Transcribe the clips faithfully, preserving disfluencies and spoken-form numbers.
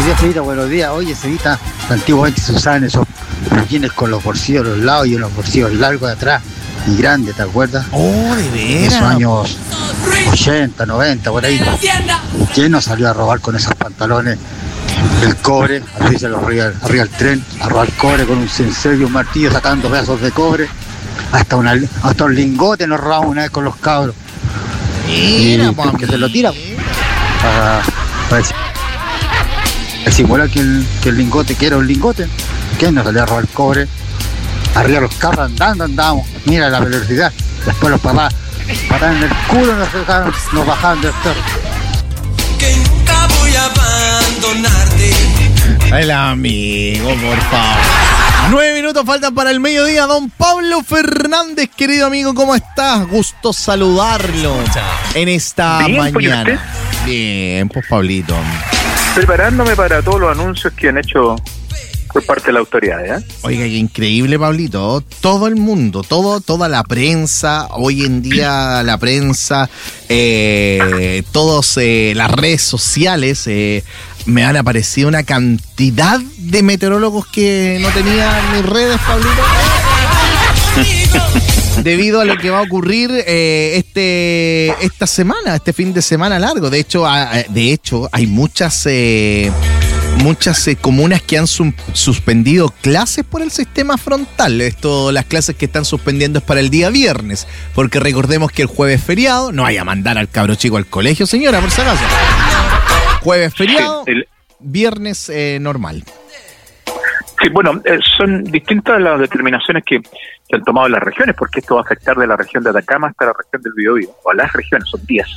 días, Cevita, buenos días. Oye, Cevita, antiguamente se usaban esos buquines con los bolsillos a los lados y unos bolsillos largos de atrás y grandes, ¿te acuerdas? Oh, de veras. En esos años ochenta, noventa, por ahí. ¿Quién nos salió a robar con esos pantalones? El cobre, así se lo arriba, arriba el tren, a robar cobre con un cincel y un martillo sacando pedazos de cobre. Hasta, una, hasta un lingote nos robamos una vez con los cabros. Mira, y que se lo tira para, para simular que el, que el lingote que era un lingote. ¿Quién nos salió a robar el cobre? Arriba los carros andando andamos. Mira la velocidad. Después los papás pataban en el culo nos, dejaron, nos bajaban del cerro. Que nunca voy a abandonarte. El amigo, por favor. Nueve minutos faltan para el mediodía. Don Pablo Fernández, querido amigo, ¿cómo estás? Gusto saludarlo en esta Bien, mañana. Bien, pues Pablito. Preparándome para todos los anuncios que han hecho por parte de la autoridad, ¿eh? Oiga, qué increíble, Pablito. Todo el mundo, todo, toda la prensa, hoy en día la prensa, eh, todas eh, las redes sociales, eh, me han aparecido una cantidad de meteorólogos que no tenía en mis redes, Pablito. Debido a lo que va a ocurrir eh, este esta semana, este fin de semana largo. De hecho, a, de hecho hay muchas eh, muchas eh, comunas que han su- suspendido clases por el sistema frontal. Esto, las clases que están suspendiendo es para el día viernes, porque recordemos que el jueves es feriado. No vaya a mandar al cabro chico al colegio, señora, por si acaso. Jueves feriado, Sí, el- viernes eh, normal. Sí, bueno, eh, son distintas las determinaciones que se han tomado en las regiones, porque esto va a afectar de la región de Atacama hasta la región del Biobío, o a las regiones, son diez.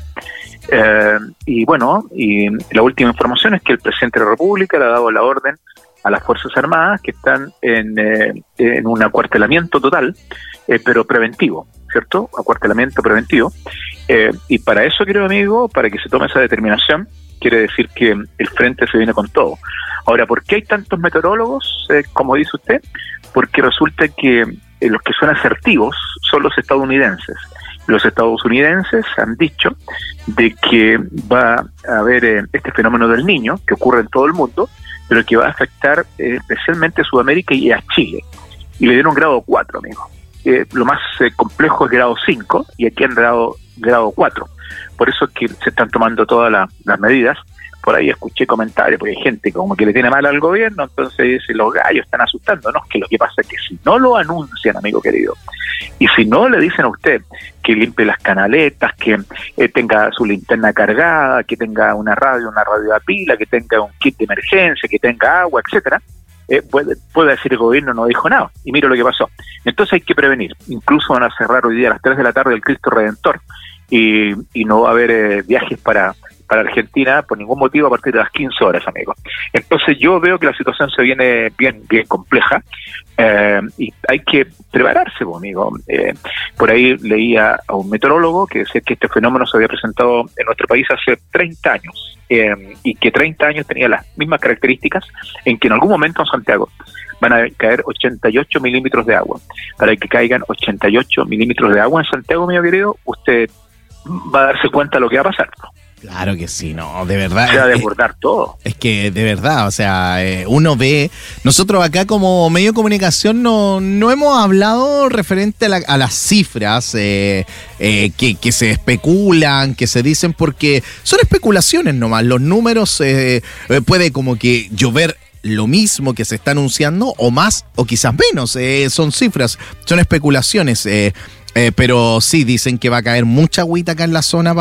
Eh, y bueno, y la última información es que el presidente de la República le ha dado la orden a las Fuerzas Armadas que están en, eh, en un acuartelamiento total, eh, pero preventivo, ¿cierto? Acuartelamiento preventivo. Eh, y para eso, querido amigo, para que se tome esa determinación, quiere decir que el frente se viene con todo. Ahora, ¿por qué hay tantos meteorólogos, eh, como dice usted? Porque resulta que eh, los que son asertivos son los estadounidenses. Los estadounidenses han dicho de que va a haber eh, este fenómeno del Niño, que ocurre en todo el mundo, pero que va a afectar eh, especialmente a Sudamérica y a Chile. Y le dieron grado cuatro, amigo. Eh, lo más eh, complejo es grado cinco, y aquí han dado grado cuatro. Por eso es que se están tomando todas la, las medidas. Por ahí escuché comentarios, porque hay gente como que le tiene mal al gobierno, entonces dice, los gallos están asustando. No, es que lo que pasa es que si no lo anuncian, amigo querido, y si no le dicen a usted que limpie las canaletas, que eh, tenga su linterna cargada, que tenga una radio, una radio a pila, que tenga un kit de emergencia, que tenga agua, etcétera, eh, puede, puede decir el gobierno no dijo nada. Y mira lo que pasó. Entonces hay que prevenir. Incluso van a cerrar hoy día a las tres de la tarde el Cristo Redentor, y, y no va a haber eh, viajes para... para Argentina por ningún motivo a partir de las quince horas, amigos. Entonces yo veo que la situación se viene bien bien compleja eh, y hay que prepararse, pues, amigo. Eh, por ahí leía a un meteorólogo que decía que este fenómeno se había presentado en nuestro país hace treinta años eh, y que treinta años tenía las mismas características, en que en algún momento en Santiago van a caer ochenta y ocho milímetros de agua. Para que caigan ochenta y ocho milímetros de agua en Santiago, mi querido, usted va a darse cuenta de lo que va a pasar, ¿no? Claro que sí, no, de verdad. Se va a es- desbordar todo. Es que de verdad, o sea, eh, uno ve, nosotros acá como medio de comunicación no, no hemos hablado referente a, la- a las cifras eh, eh, que, que se especulan, que se dicen, porque son especulaciones nomás, los números eh, eh, puede como que llover lo mismo que se está anunciando o más o quizás menos, eh, son cifras, son especulaciones, eh, eh, pero sí dicen que va a caer mucha agüita acá en la zona.